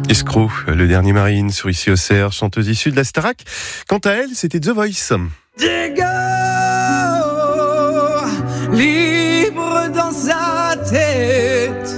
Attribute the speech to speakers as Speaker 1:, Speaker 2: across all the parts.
Speaker 1: Escroc, le dernier Marine sur Ici Auxerre, chanteuse issue de la Starac. Quant à elle, c'était The Voice.
Speaker 2: Diego, libre dans sa tête,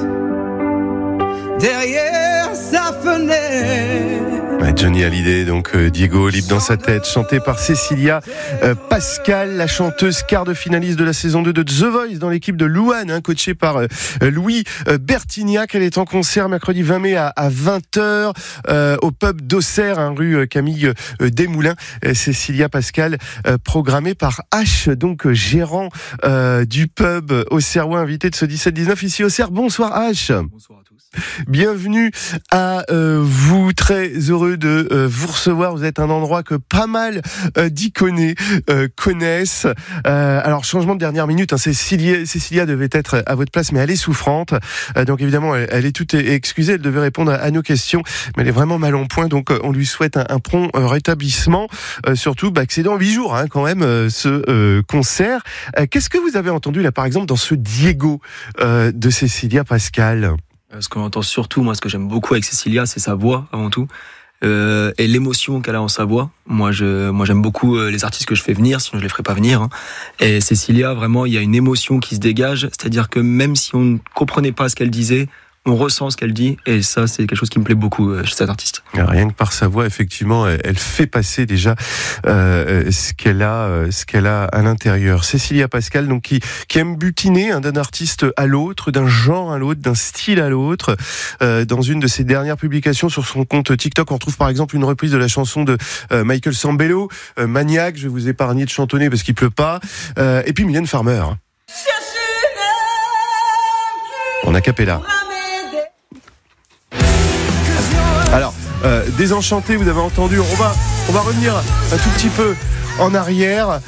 Speaker 2: derrière sa fenêtre.
Speaker 1: Johnny Hallyday, donc Diego, libre dans sa tête, chanté par Cécilia Pascal, la chanteuse quart de finaliste de la saison 2 de The Voice dans l'équipe de Louane, coachée par Louis Bertignac. Elle est en concert mercredi 20 mai à 20h au pub d'Auxerre, rue Camille Desmoulins. Cécilia Pascal, programmée par H, donc gérant du pub auxerrois, invité de ce 17-19 ici Auxerre. Bonsoir H.
Speaker 3: Bonsoir à tous.
Speaker 1: Bienvenue à vous, très heureux de vous recevoir. Vous êtes un endroit que pas mal d'icônés connaissent. Alors changement de dernière minute, Cécilia devait être à votre place, mais elle est souffrante, donc évidemment elle est toute excusée, elle devait répondre à nos questions, mais elle est vraiment mal en point, donc on lui souhaite un prompt rétablissement, surtout que c'est dans 8 jours quand même ce concert. Qu'est-ce que vous avez entendu là par exemple dans ce Diego de Cécilia Pascal?
Speaker 3: Ce qu'on entend surtout, moi, ce que j'aime beaucoup avec Cécilia, c'est sa voix avant tout, et l'émotion qu'elle a en sa voix. Moi, j'aime beaucoup les artistes que je fais venir, sinon je les ferais pas venir. Et Cécilia, vraiment, il y a une émotion qui se dégage. C'est-à-dire que même si on ne comprenait pas ce qu'elle disait, on ressent ce qu'elle dit, et ça, c'est quelque chose qui me plaît beaucoup chez cette artiste.
Speaker 1: Rien que par sa voix, effectivement, elle fait passer déjà ce qu'elle a à l'intérieur. Cécilia Pascal, donc qui aime butiner d'un artiste à l'autre, d'un genre à l'autre, d'un style à l'autre. Dans une de ses dernières publications sur son compte TikTok, on retrouve par exemple une reprise de la chanson de Michael Sambello, Maniac. Je vais vous épargner de chantonner parce qu'il pleut pas. Et puis Mylène Farmer. En a cappella. Alors, Désenchanté, vous avez entendu, on va revenir un tout petit peu en arrière,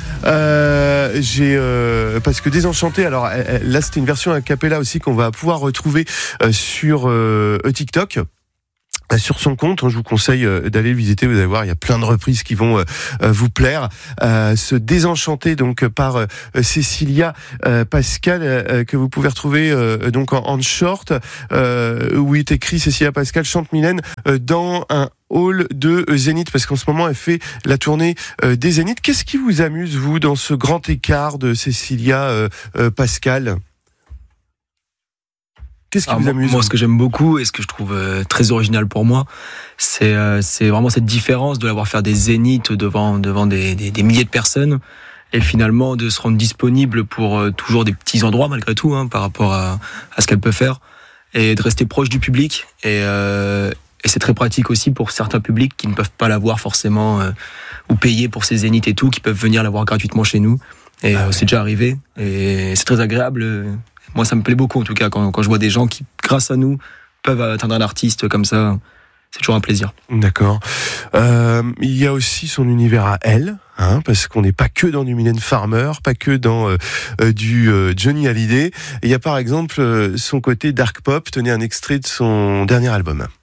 Speaker 1: parce que Désenchanté, alors là c'était une version a cappella aussi qu'on va pouvoir retrouver sur TikTok. Sur son compte, je vous conseille d'aller le visiter, vous allez voir, il y a plein de reprises qui vont vous plaire. Ce Désenchanté donc par Cécilia Pascal, que vous pouvez retrouver donc en short, où il est écrit Cécilia Pascal chante Mylène dans un hall de Zénith, parce qu'en ce moment elle fait la tournée des Zéniths. Qu'est-ce qui vous amuse, vous, dans ce grand écart de Cécilia Pascal? Qu'est-ce qui vous amuse?
Speaker 3: Moi, ce que j'aime beaucoup et ce que je trouve très original pour moi, c'est vraiment cette différence de l'avoir faire des zéniths devant des milliers de personnes, et finalement de se rendre disponible pour toujours des petits endroits malgré tout, par rapport à ce qu'elle peut faire, et de rester proche du public. Et c'est très pratique aussi pour certains publics qui ne peuvent pas la voir forcément, ou payer pour ces zéniths et tout, qui peuvent venir la voir gratuitement chez nous. Et c'est déjà arrivé, et c'est très agréable. Moi, ça me plaît beaucoup, en tout cas, quand je vois des gens qui, grâce à nous, peuvent atteindre un artiste comme ça. C'est toujours un plaisir. D'accord.
Speaker 1: Il y a aussi son univers à elle, parce qu'on n'est pas que dans du Mylène Farmer, pas que dans du Johnny Hallyday. Il y a par exemple son côté dark pop. Tenez un extrait de son dernier album.